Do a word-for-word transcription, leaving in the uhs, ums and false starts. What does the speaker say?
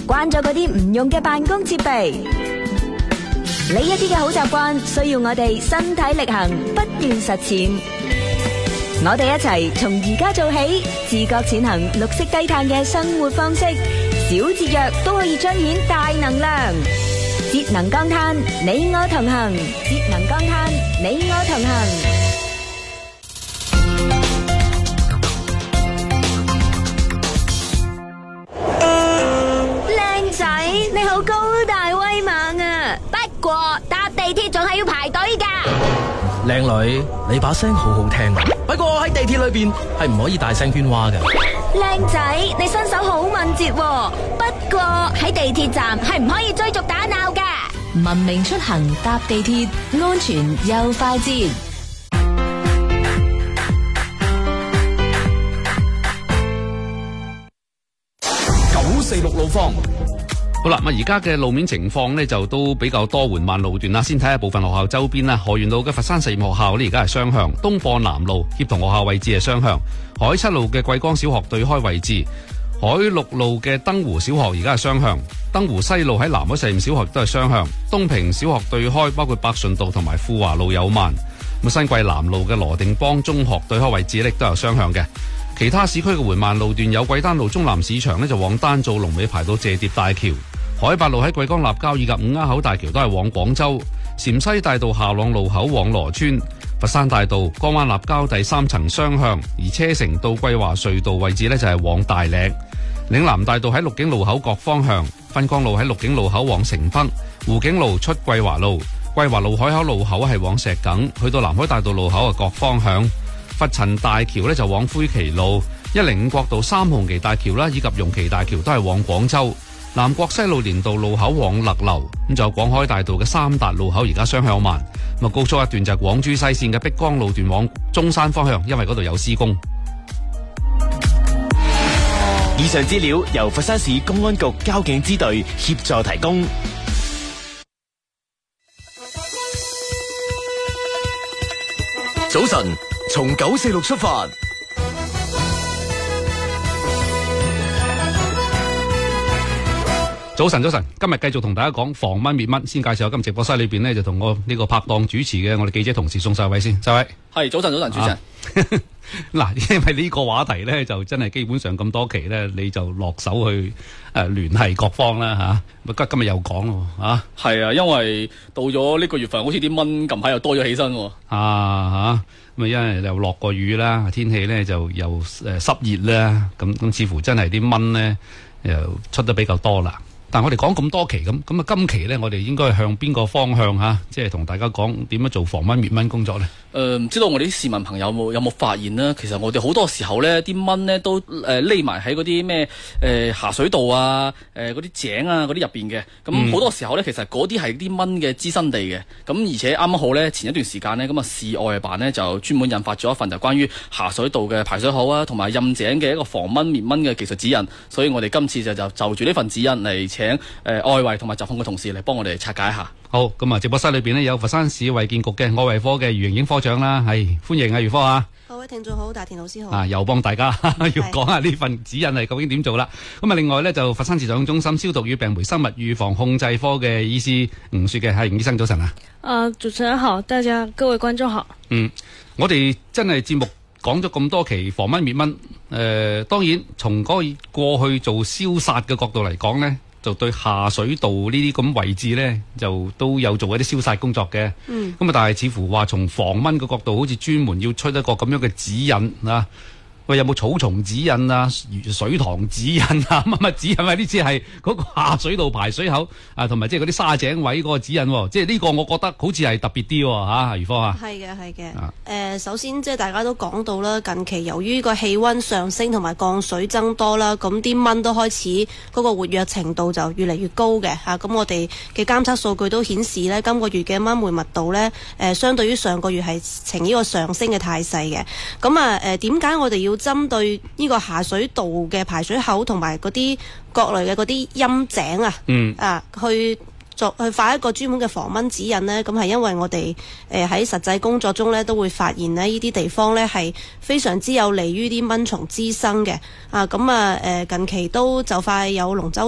關咗嗰啲唔用嘅辦公設備。呢一啲嘅好習慣需要我哋身體力行，不斷實踐。我哋一齊從而家做起，自覺踐行綠色低碳嘅生活方式，小節約都可以彰顯大能量。節能降碳，你我同行；節能降碳，你我同行。你好高大威猛啊！不過搭地鐵仲係要排隊噶。 靚女，你把聲好好聽啊！不過喺地鐵裏邊係唔可以大聲喧嘩噶。 靚仔，你身手好敏捷喎，不過喺地鐵站係唔可以追逐打鬧噶。 文明出行搭地鐵，安全又快捷。 九四六路況。 好啦，咁而家嘅路面情況呢，就都比較多緩慢路段啦。先睇下部分學校周邊啦。河源路嘅佛山實驗學校呢，而家係雙向；東播南路協同學校位置係雙向；海七路嘅貴江小學對開位置；海六路嘅燈湖小學而家係雙向；燈湖西路喺南海實驗小學都係雙向；東平小學對開包括百順道同埋富華路有慢。咁新貴南路嘅羅定邦中學對開位置呢，都有雙向嘅。其他市區嘅緩慢路段有貴丹路中南市場呢，就往丹灶龍尾排到謝疊大橋。海八路喺貴江立交以及五鴉口大橋都係往廣州，陝西大道下朗路口往羅村，佛山大道江灣立交第三層雙向，而車城到桂華隧道位置呢，就係往大嶺。嶺南大道喺鹿景路口各方向，芬江路喺鹿景路口往城北，湖景路出桂華路，桂華路海口路口係往石梗，去到南海大道路口啊各方向。佛陳大橋呢，就往灰旗路，一零五國道三紅旗大橋啦以及榕旗大橋都係往廣州。南國西路連道路口往勒流，咁就有廣海大道嘅三達路口而家雙向慢。咁啊高速一段就係廣珠西線嘅碧江路段往中山方向，因為嗰度有施工。 以上資料由佛山市公安局交警支隊協助提供。早晨，從九四六出發。 早晨，早晨，今日繼續同大家講防蚊滅蚊。先介紹下今直播室裏邊呢，就同我呢個拍檔主持嘅我哋記者同事宋世偉先。世偉係早晨，早晨，主持人。 嗱、啊，因為呢個話題呢，就真係基本上咁多期呢，你就落手去誒聯繫各方啦吓。今今日又講咯吓。係啊，因為到咗呢個月份，好似啲蚊近排又多咗起身。 啊吓，咁啊因為又落過雨啦，天氣呢就又誒濕熱啦，咁咁似乎真係啲蚊呢又出得比較多啦。但我哋講咁多期咁，咁啊今期呢，我哋應該向邊個方向吓，即係同大家講點樣做防蚊滅蚊工作呢？ 誒、呃，唔知道我哋啲市民朋友有冇有冇發現呢？其實我哋好多時候呢，啲蚊呢都誒匿埋喺嗰啲咩誒下水道啊，誒嗰啲井啊嗰啲入邊嘅。咁好多時候呢，其實嗰啲係啲蚊嘅滋生地嘅。咁而且啱啱好呢，前一段時間呢，咁啊市外辦呢就專門印發咗一份就關於下水道嘅排水口啊，同埋任井嘅一個防蚊滅蚊嘅技術指引。所以我哋今次就就就住呢份指引嚟請誒、呃、外圍同埋疾控嘅同事嚟幫我哋拆解一下。 好，咁啊，直播室裏邊呢，有佛山市衛健局嘅外圍科嘅余瑩瑩科長啦，係歡迎啊余科啊！ 各位聽眾好，大田老師好。 啊，又幫大家要講下呢份指引係究竟點做啦。咁啊，另外呢，就佛山市疾控中心消毒與病媒生物預防控制科嘅醫師吳雪嘅，係吳醫生早晨啊！ 啊，主持人好，大家各位觀眾好。 嗯，我哋真係節目講咗咁多期防蚊滅蚊，誒、呃，當然從嗰個過去做消殺嘅角度嚟講呢，就對下水道呢啲咁位置呢，就都有做一啲消殺工作嘅。嗯。咁啊，但係似乎話從防蚊嘅角度，好似專門要出一個咁樣嘅指引啊。喂，有冇草叢指引啊、水塘指引啊、乜乜指引啊？呢次係嗰個下水道排水口啊，同埋即係嗰啲沙井位嗰個指引，即係呢個我覺得好似係特別啲喎嚇，余科啊。 係嘅，係嘅。誒、啊呃，首先即係大家都講到啦，近期由於個氣温上升同埋降水增多啦，咁啲蚊都開始嗰個活躍程度就越嚟越高嘅嚇。咁、啊、我哋嘅監測數據都顯示呢，今個月嘅蚊媒密度呢，誒、呃，相對於上個月係呈呢個上升嘅態勢嘅。咁啊誒，點、呃、解我哋要針對呢個下水道嘅排水口同埋嗰啲各類嘅嗰啲陰井啊，嗯、啊去作去發一個專門嘅防蚊指引呢？咁係因為我哋誒喺實際工作中呢，都會發現呢呢啲地方呢係非常之有利於啲蚊蟲滋生嘅。啊咁啊誒近期都就快有龍舟